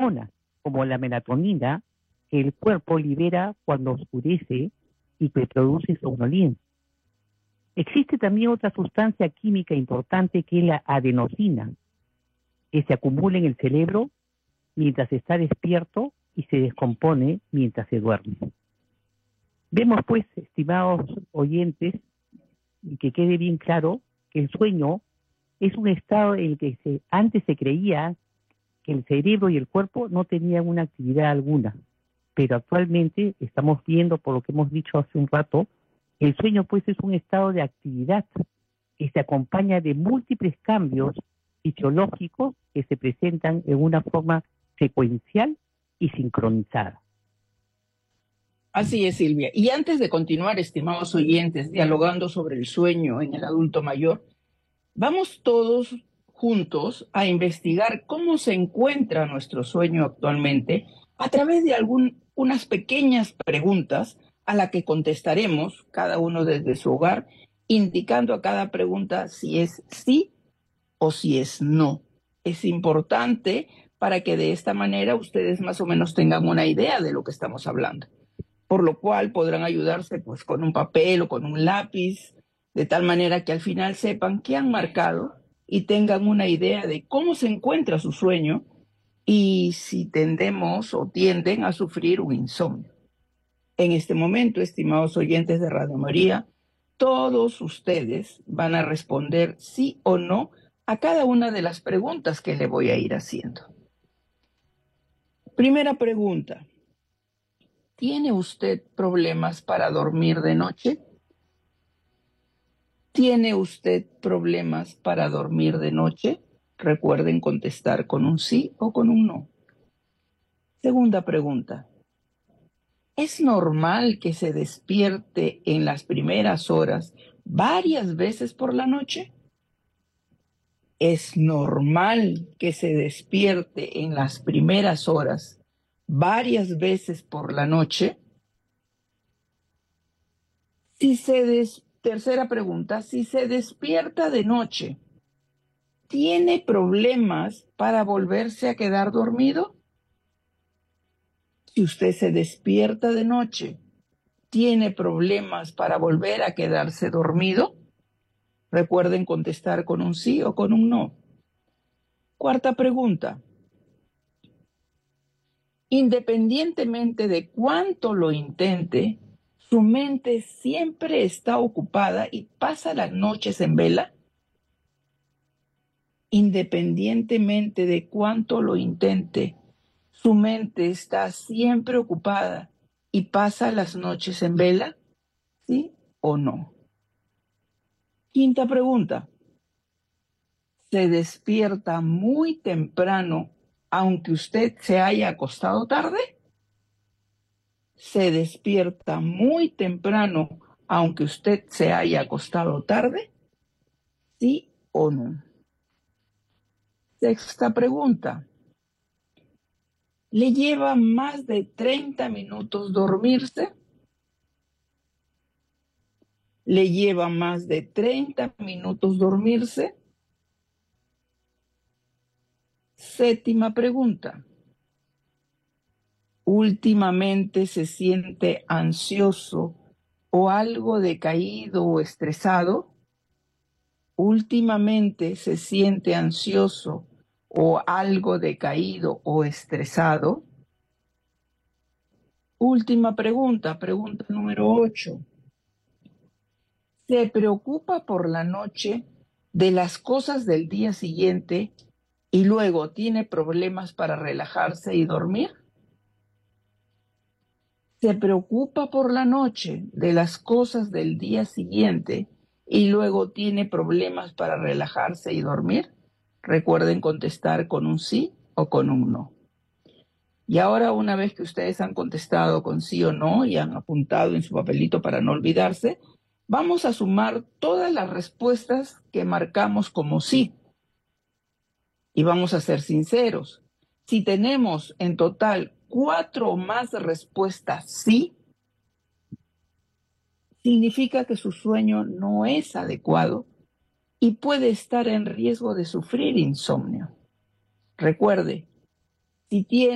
hormonas, como la melatonina, que el cuerpo libera cuando oscurece y que produce somnolencia. Existe también otra sustancia química importante que es la adenosina, que se acumula en el cerebro mientras está despierto y se descompone mientras se duerme. Vemos pues, estimados oyentes, y que quede bien claro, que el sueño es un estado en el que antes se creía que el cerebro y el cuerpo no tenían una actividad alguna, pero actualmente estamos viendo, por lo que hemos dicho hace un rato, el sueño pues es un estado de actividad que se acompaña de múltiples cambios fisiológicos que se presentan en una forma secuencial y sincronizada. Así es, Silvia. Y antes de continuar, estimados oyentes, dialogando sobre el sueño en el adulto mayor, vamos todos juntos a investigar cómo se encuentra nuestro sueño actualmente a través de unas pequeñas preguntas a las que contestaremos cada uno desde su hogar, indicando a cada pregunta si es sí o si es no. Es importante para que de esta manera ustedes más o menos tengan una idea de lo que estamos hablando, por lo cual podrán ayudarse pues con un papel o con un lápiz, de tal manera que al final sepan qué han marcado y tengan una idea de cómo se encuentra su sueño y si tendemos o tienden a sufrir un insomnio. En este momento, estimados oyentes de Radio María, todos ustedes van a responder sí o no a cada una de las preguntas que le voy a ir haciendo. Primera pregunta. ¿Tiene usted problemas para dormir de noche? ¿Tiene usted problemas para dormir de noche? Recuerden contestar con un sí o con un no. Segunda pregunta. ¿Es normal que se despierte en las primeras horas varias veces por la noche? ¿Es normal que se despierte en las primeras horas varias veces por la noche? Tercera pregunta, si se despierta de noche, ¿tiene problemas para volverse a quedar dormido? Si usted se despierta de noche, ¿tiene problemas para volver a quedarse dormido? Recuerden contestar con un sí o con un no. Cuarta pregunta. Independientemente de cuánto lo intente, ¿su mente siempre está ocupada y pasa las noches en vela? Independientemente de cuánto lo intente, ¿su mente está siempre ocupada y pasa las noches en vela? ¿Sí o no? Quinta pregunta. ¿Se despierta muy temprano aunque usted se haya acostado tarde? ¿Se despierta muy temprano aunque usted se haya acostado tarde? ¿Sí o no? Sexta pregunta. ¿Le lleva más de 30 minutos dormirse? ¿Le lleva más de 30 minutos dormirse? Séptima pregunta. ¿Últimamente se siente ansioso o algo decaído o estresado? ¿Últimamente se siente ansioso o algo decaído o estresado? Última pregunta, pregunta número 8. ¿Se preocupa por la noche de las cosas del día siguiente y luego tiene problemas para relajarse y dormir? ¿Se preocupa por la noche de las cosas del día siguiente y luego tiene problemas para relajarse y dormir? Recuerden contestar con un sí o con un no. Y ahora, una vez que ustedes han contestado con sí o no y han apuntado en su papelito para no olvidarse, vamos a sumar todas las respuestas que marcamos como sí. Y vamos a ser sinceros. Si tenemos en total 4 o más respuestas sí, significa que su sueño no es adecuado y puede estar en riesgo de sufrir insomnio. Recuerde, si tiene